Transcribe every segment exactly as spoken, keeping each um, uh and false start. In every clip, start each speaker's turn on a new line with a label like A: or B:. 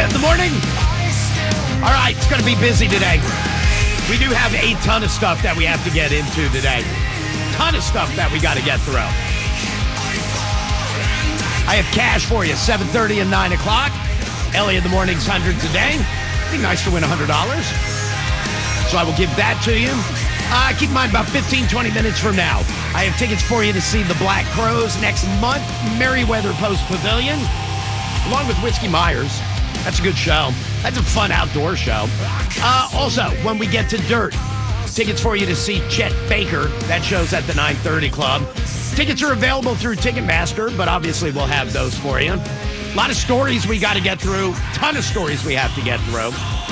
A: in the morning. All right, it's going to be busy today. We do have a ton of stuff that we have to get into today. Ton of stuff that we got to get through. I have cash for you, seven thirty and nine o'clock. Ellie in the morning's hundreds a day. It'd be nice to win one hundred dollars. So I will give that to you. Uh, keep in mind, about fifteen, twenty minutes from now, I have tickets for you to see the Black Crowes next month, Merriweather Post Pavilion, along with Whiskey Myers. That's a good show. That's a fun outdoor show. Uh, also, when we get to Dirt, tickets for you to see Chet Baker. That show's at the nine thirty Club. Tickets are available through Ticketmaster, but obviously we'll have those for you. A lot of stories we got to get through. Ton of stories we have to get through.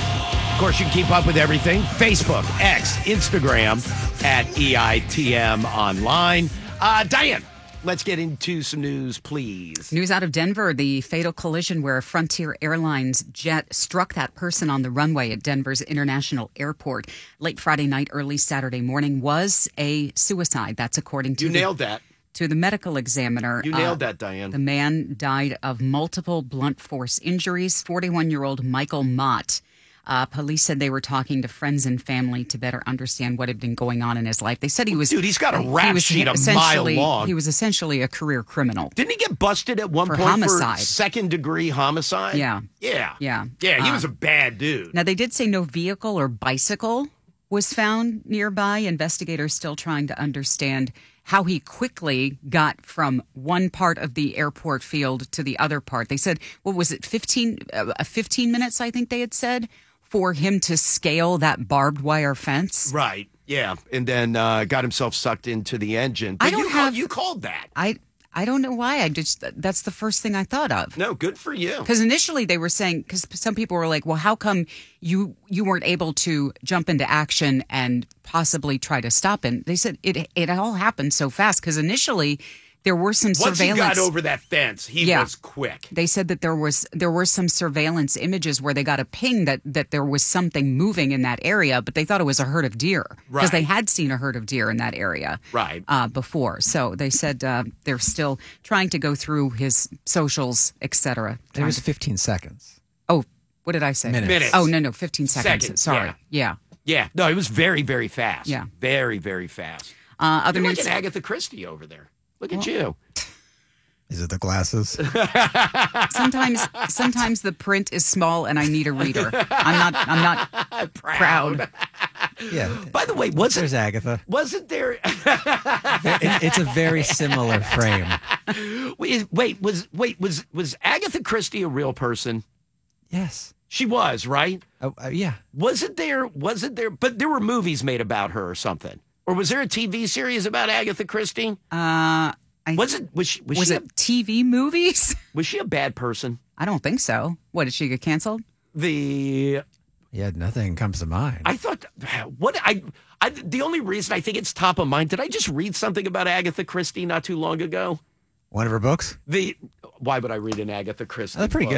A: Of course, you can keep up with everything. Facebook, X, Instagram, at E I T M Online. Uh, Diane, let's get into some news, please.
B: News out of Denver, the fatal collision where a Frontier Airlines jet struck that person on the runway at Denver's International Airport late Friday night, early Saturday morning was a suicide. That's according to
A: You
B: the,
A: nailed that.
B: to the medical examiner.
A: You nailed
B: uh,
A: that, Diane.
B: The man died of multiple blunt force injuries. forty-one-year-old Michael Mott. Uh, police said they were talking to friends and family to better understand what had been going on in his life. They said he was...
A: Dude, he's got a
B: he
A: rap
B: was
A: sheet a mile
B: essentially-
A: long.
B: He was essentially a career criminal.
A: Didn't he get busted at one
B: For
A: point
B: homicide.
A: for second-degree homicide?
B: Yeah.
A: Yeah.
B: Yeah.
A: Yeah, he
B: Uh,
A: was a bad dude.
B: Now, they did say no vehicle or bicycle was found nearby. Investigators still trying to understand how he quickly got from one part of the airport field to the other part. They said, what was it, fifteen, uh, fifteen minutes, I think they had said, for him to scale that barbed wire fence?
A: Right, yeah. And then uh, got himself sucked into the engine. But
B: I don't
A: you
B: have-
A: Called, you called that.
B: I I don't know why. I just that's the first thing I thought of.
A: No, good for you.
B: Because initially they were saying, because some people were like, well, how come you you weren't able to jump into action and possibly try to stop him? They said it it all happened so fast because initially there were some
A: Once he
B: surveillance.
A: got over that fence, he
B: Yeah.
A: was quick.
B: They said that there was there were some surveillance images where they got a ping that, that there was something moving in that area, but they thought it was a herd of deer because
A: Right.
B: they had seen a herd of deer in that area
A: Right.
B: uh, before. So they said uh, they're still trying to go through his socials, et cetera.
C: It was fifteen seconds.
B: Oh, what did I say?
C: Minutes.
A: Minutes.
B: Oh, no, no, fifteen seconds.
A: Seconds,
B: Sorry. Yeah.
A: Yeah, no, it was very, very fast.
B: Yeah.
A: Very, very fast.
B: Uh, other
A: You're
B: news.
A: like an Agatha Christie over there. Look at you.
C: Is it the glasses?
B: Sometimes, sometimes the print is small, and I need a reader. I'm not. I'm not proud.
C: Yeah.
A: By the way, wasn't,
C: There's Agatha.
A: wasn't there...
C: It, it's a very similar frame.
A: wait, wait, was wait was was Agatha Christie a real person?
C: Yes.
A: She was, right?
C: Oh, uh, yeah.
A: Wasn't there, wasn't there, but there were movies made about her or something. Or was there a T V series about Agatha Christie?
B: Uh, I,
A: Was it, was she, was,
B: was
A: she,
B: it T V movies?
A: A, was she a bad person?
B: I don't think so. What, did she get canceled?
A: The,
C: Yeah, nothing comes to mind.
A: I thought, what, I, I, the only reason I think it's top of mind, did I just read something about Agatha Christie not too long ago?
C: One of her books?
A: The, why would I read an Agatha Christie
C: That's pretty
A: book?
C: good.